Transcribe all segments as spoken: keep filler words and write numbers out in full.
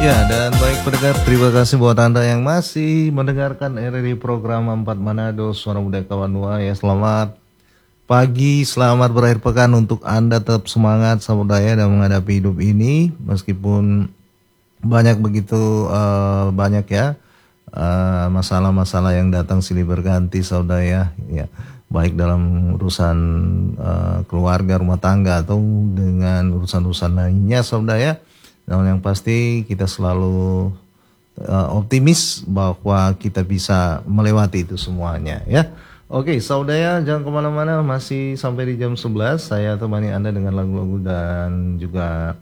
Ya, dan baik pendengar, terima kasih buat Anda yang masih mendengarkan R R I program empat Manado, Suara Budaya Kawanua. Ya, selamat pagi, selamat berakhir pekan untuk Anda, tetap semangat saudara dan menghadapi hidup ini. Meskipun banyak begitu uh, banyak ya uh, masalah-masalah yang datang silih berganti saudara ya. Ya, baik dalam urusan uh, keluarga, rumah tangga atau dengan urusan-urusan lainnya saudara ya. Namun yang pasti kita selalu uh, optimis bahwa kita bisa melewati itu semuanya ya. Oke saudara, jangan kemana-mana, masih sampai di jam sebelas saya temani Anda dengan lagu-lagu dan juga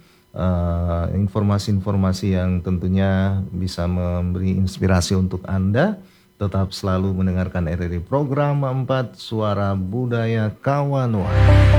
uh, informasi-informasi yang tentunya bisa memberi inspirasi untuk Anda. Tetap selalu mendengarkan R R I program empat Suara Budaya Kawanua.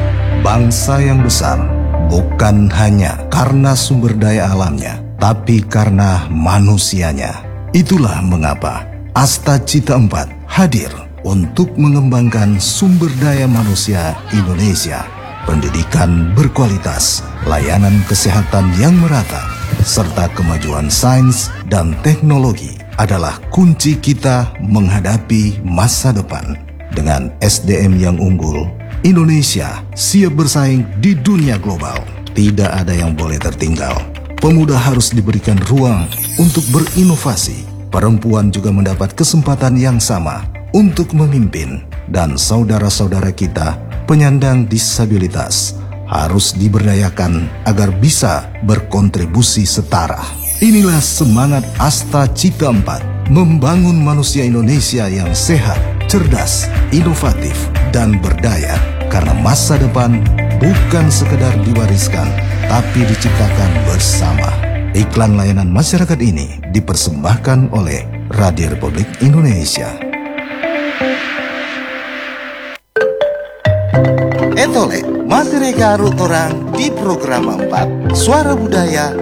Bangsa yang besar bukan hanya karena sumber daya alamnya, tapi karena manusianya. Itulah mengapa Asta Cita empat hadir untuk mengembangkan sumber daya manusia Indonesia, pendidikan berkualitas, layanan kesehatan yang merata, serta kemajuan sains dan teknologi adalah kunci kita menghadapi masa depan. Dengan S D M yang unggul, Indonesia siap bersaing di dunia global. Tidak ada yang boleh tertinggal. Pemuda harus diberikan ruang untuk berinovasi. Perempuan juga mendapat kesempatan yang sama untuk memimpin. Dan saudara-saudara kita penyandang disabilitas harus diberdayakan agar bisa berkontribusi setara. Inilah semangat Asta Cita empat, membangun manusia Indonesia yang sehat, cerdas, inovatif, dan berdaya. Karena masa depan bukan sekedar diwariskan, tapi diciptakan bersama. Iklan layanan masyarakat ini dipersembahkan oleh Radio Republik Indonesia. Etole, materi garut orang di program empat Suara Budaya